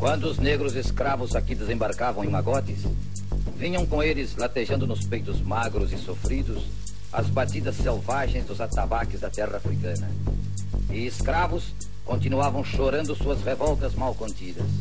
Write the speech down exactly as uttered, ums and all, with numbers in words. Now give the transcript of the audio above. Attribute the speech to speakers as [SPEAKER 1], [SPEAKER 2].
[SPEAKER 1] Quando os negros escravos aqui desembarcavam em Magotes, vinham com eles, latejando nos peitos magros e sofridos, as batidas selvagens dos atabaques da terra africana. E escravos continuavam chorando suas revoltas mal contidas.